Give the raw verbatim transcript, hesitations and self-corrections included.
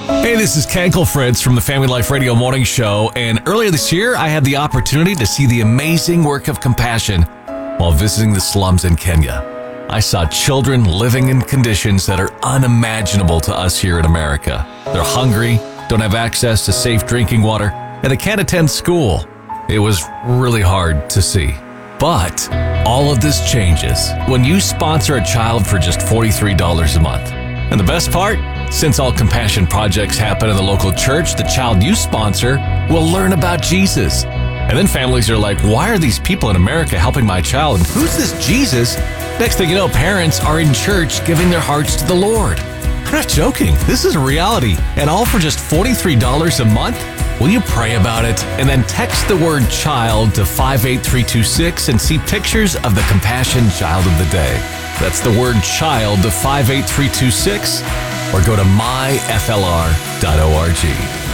Hey, this is Cankle Fritz from the Family Life Radio Morning Show, and earlier this year, I had the opportunity to see the amazing work of compassion while visiting the slums in Kenya. I saw children living in conditions that are unimaginable to us here in America. They're hungry, don't have access to safe drinking water, and they can't attend school. It was really hard to see. But all of this changes when you sponsor a child for just forty-three dollars a month. And the best part? Since all compassion projects happen in the local church, the child you sponsor will learn about Jesus. And then families are like, why are these people in America helping my child? And who's this Jesus? Next thing you know, parents are in church giving their hearts to the Lord. I'm not joking. This is a reality. And all for just forty-three dollars a month? Will you pray about it and then text the word child to five eight three two six and see pictures of the Compassion Child of the Day? That's the word child to five eight three two six or go to my f l r dot org.